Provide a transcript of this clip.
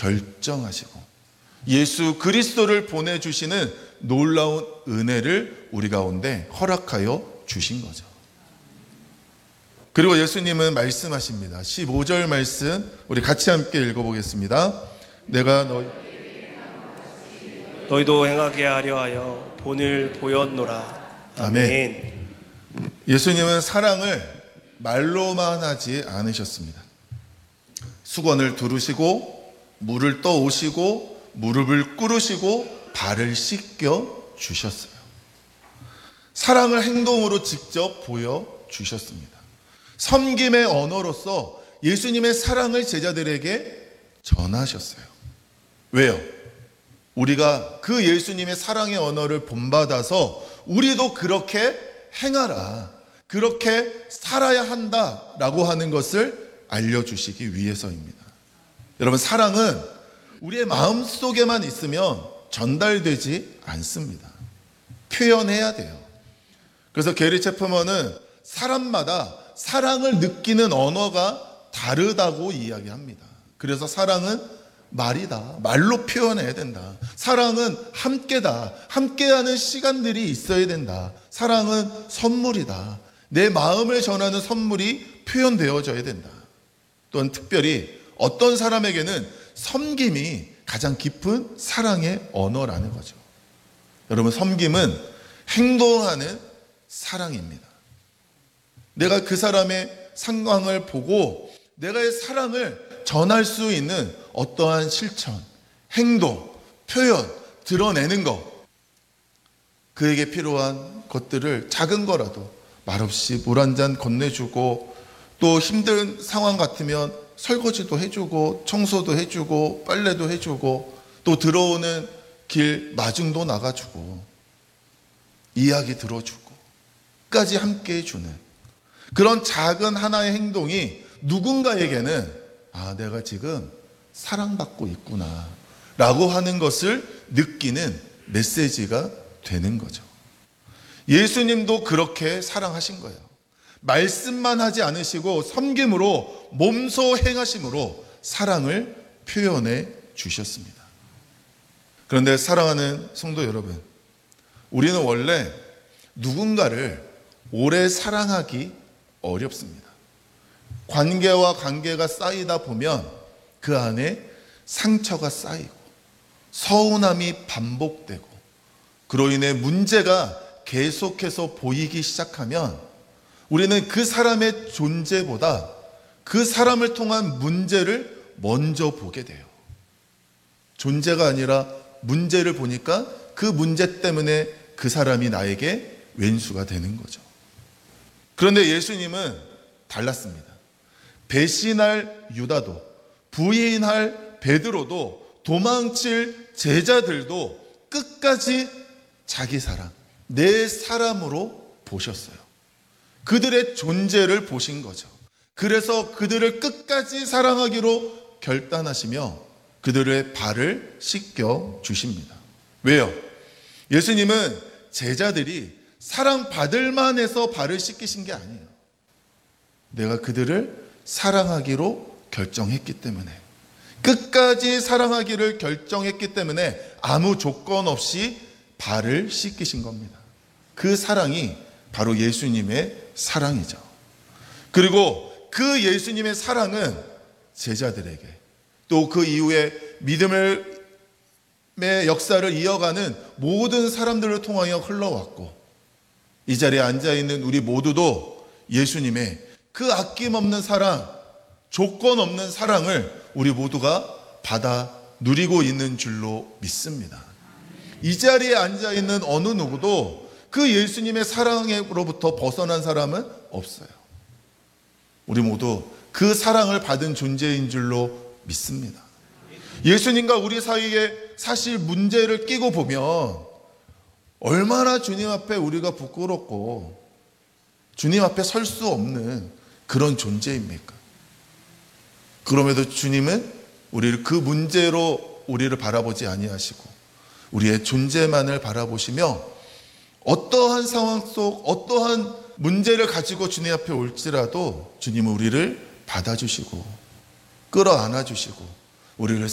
결정하시고 예수 그리스도를 보내주시는 놀라운 은혜를 우리 가운데 허락하여 주신 거죠. 그리고 예수님은 말씀하십니다. 15절 말씀 우리 같이 함께 읽어보겠습니다. 내가 너희도 행하게 하려 하여 본을 보였노라. 아멘. 예수님은 사랑을 말로만 하지 않으셨습니다. 수건을 두르시고 물을 떠오시고 무릎을 꿇으시고 발을 씻겨 주셨어요. 사랑을 행동으로 직접 보여주셨습니다. 섬김의 언어로서 예수님의 사랑을 제자들에게 전하셨어요. 왜요? 우리가 그 예수님의 사랑의 언어를 본받아서 우리도 그렇게 행하라, 그렇게 살아야 한다라고 하는 것을 알려주시기 위해서입니다. 여러분, 사랑은 우리의 마음속에만 있으면 전달되지 않습니다. 표현해야 돼요. 그래서 게리 체프먼은 사람마다 사랑을 느끼는 언어가 다르다고 이야기합니다. 그래서 사랑은 말이다. 말로 표현해야 된다. 사랑은 함께다. 함께하는 시간들이 있어야 된다. 사랑은 선물이다. 내 마음을 전하는 선물이 표현되어져야 된다. 또한 특별히 어떤 사람에게는 섬김이 가장 깊은 사랑의 언어라는 거죠. 여러분, 섬김은 행동하는 사랑입니다. 내가 그 사람의 상황을 보고 내가 사랑을 전할 수 있는 어떠한 실천, 행동, 표현, 드러내는 것, 그에게 필요한 것들을 작은 거라도 말없이 물 한 잔 건네주고, 또 힘든 상황 같으면 설거지도 해주고 청소도 해주고 빨래도 해주고, 또 들어오는 길 마중도 나가주고 이야기 들어주고 끝까지 함께 해주는 그런 작은 하나의 행동이 누군가에게는 내가 지금 사랑받고 있구나 라고 하는 것을 느끼는 메시지가 되는 거죠. 예수님도 그렇게 사랑하신 거예요. 말씀만 하지 않으시고 섬김으로 몸소 행하심으로 사랑을 표현해 주셨습니다. 그런데 사랑하는 성도 여러분, 우리는 원래 누군가를 오래 사랑하기 어렵습니다. 관계와 관계가 쌓이다 보면 그 안에 상처가 쌓이고 서운함이 반복되고 그로 인해 문제가 계속해서 보이기 시작하면 우리는 그 사람의 존재보다 그 사람을 통한 문제를 먼저 보게 돼요. 존재가 아니라 문제를 보니까 그 문제 때문에 그 사람이 나에게 왼수가 되는 거죠. 그런데 예수님은 달랐습니다. 배신할 유다도, 부인할 베드로도, 도망칠 제자들도 끝까지 자기 사랑, 내 사람으로 보셨어요. 그들의 존재를 보신 거죠. 그래서 그들을 끝까지 사랑하기로 결단하시며 그들의 발을 씻겨 주십니다. 왜요? 예수님은 제자들이 사랑받을 만해서 발을 씻기신 게 아니에요. 내가 그들을 사랑하기로 결정했기 때문에, 끝까지 사랑하기를 결정했기 때문에 아무 조건 없이 발을 씻기신 겁니다. 그 사랑이 바로 예수님의 사랑이죠. 그리고 그 예수님의 사랑은 제자들에게, 또 그 이후에 믿음의 역사를 이어가는 모든 사람들을 통하여 흘러왔고, 이 자리에 앉아있는 우리 모두도 예수님의 그 아낌없는 사랑, 조건 없는 사랑을 우리 모두가 받아 누리고 있는 줄로 믿습니다. 이 자리에 앉아있는 어느 누구도 그 예수님의 사랑으로부터 벗어난 사람은 없어요. 우리 모두 그 사랑을 받은 존재인 줄로 믿습니다. 예수님과 우리 사이에 사실 문제를 끼고 보면 얼마나 주님 앞에 우리가 부끄럽고 주님 앞에 설 수 없는 그런 존재입니까? 그럼에도 주님은 우리를 그 문제로 우리를 바라보지 아니하시고 우리의 존재만을 바라보시며 어떠한 상황 속 어떠한 문제를 가지고 주님 앞에 올지라도 주님은 우리를 받아주시고 끌어안아주시고 우리를